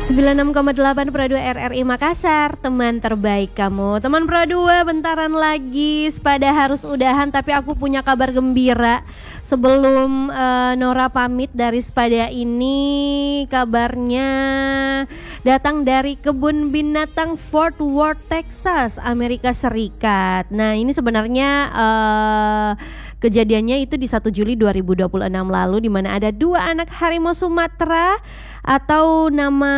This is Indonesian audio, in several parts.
96,8 Pro 2 RRI Makassar, teman terbaik kamu. Teman Pro 2, bentaran lagi Sepada harus udahan, tapi aku punya kabar gembira. Sebelum Nora pamit dari Sepada ini, kabarnya datang dari kebun binatang Fort Worth, Texas, Amerika Serikat. Nah, ini sebenarnya kejadiannya itu di 1 Juli 2026 lalu, di mana ada 2 anak harimau Sumatera atau nama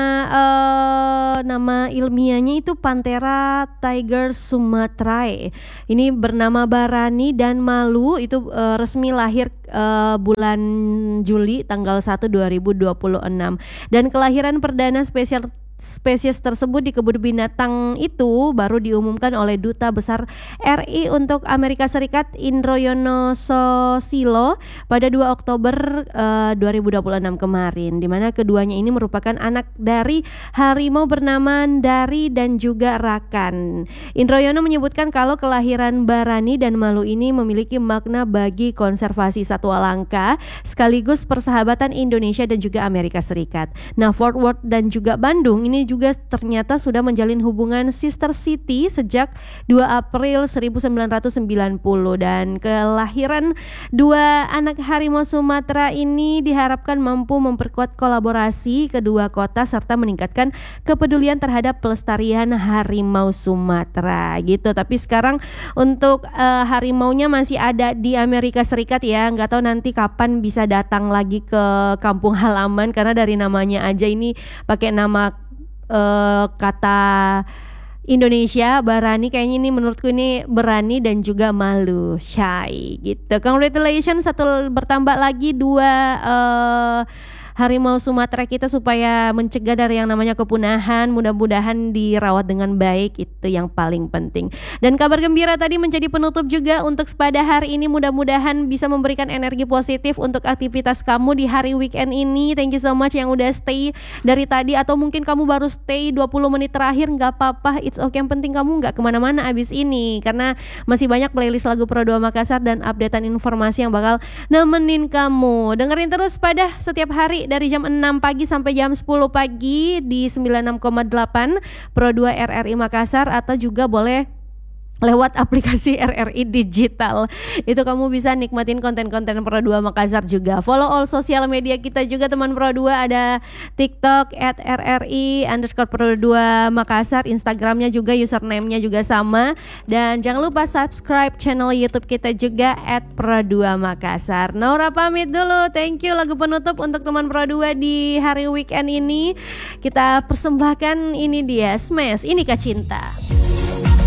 ilmiahnya itu Panthera tiger sumatrae. Ini bernama Barani dan Malu, itu resmi lahir bulan Juli tanggal 1 2026, dan kelahiran perdana spesies tersebut di kebun binatang itu baru diumumkan oleh Duta Besar RI untuk Amerika Serikat Indroyono Sosilo pada 2 Oktober 2026 kemarin, di mana keduanya ini merupakan anak dari harimau bernama Dari dan juga Rakan. Indroyono menyebutkan kalau kelahiran Barani dan Malu ini memiliki makna bagi konservasi satwa langka sekaligus persahabatan Indonesia dan juga Amerika Serikat. Nah, Fort Worth dan juga Bandung ini juga ternyata sudah menjalin hubungan sister city sejak 2 April 1990, dan kelahiran 2 anak harimau Sumatera ini diharapkan mampu memperkuat kolaborasi kedua kota serta meningkatkan kepedulian terhadap pelestarian harimau Sumatera gitu. Tapi sekarang untuk harimaunya masih ada di Amerika Serikat ya, nggak tahu nanti kapan bisa datang lagi ke kampung halaman, karena dari namanya aja ini pakai nama kata Indonesia, Barani, kayaknya ini menurutku ini berani dan juga malu, shy gitu. Congratulations, bertambah lagi 2 harimau Sumatera kita supaya mencegah dari yang namanya kepunahan. Mudah-mudahan dirawat dengan baik, itu yang paling penting. Dan kabar gembira tadi menjadi penutup juga untuk Sepada hari ini. Mudah-mudahan bisa memberikan energi positif untuk aktivitas kamu di hari weekend ini. Thank you so much yang udah stay dari tadi, atau mungkin kamu baru stay 20 menit terakhir, gak apa-apa, it's okay. Yang penting kamu gak kemana-mana abis ini, karena masih banyak playlist lagu Pro 2 Makassar dan updatean informasi yang bakal nemenin kamu. Dengerin terus Sepada setiap hari dari jam 6 pagi sampai jam 10 pagi di 96,8 Pro 2 RRI Makassar, atau juga boleh lewat aplikasi RRI Digital. Itu kamu bisa nikmatin konten-konten Pro 2 Makassar juga. Follow all sosial media kita juga teman Pro 2, ada TikTok @RRI_Pro2 Makassar, Instagramnya juga username-nya juga sama, dan jangan lupa subscribe channel YouTube kita juga @Pro2 Makassar. Nora pamit dulu, thank you. Lagu penutup untuk teman Pro 2 di hari weekend ini kita persembahkan, ini dia Smash, Inikah Cinta.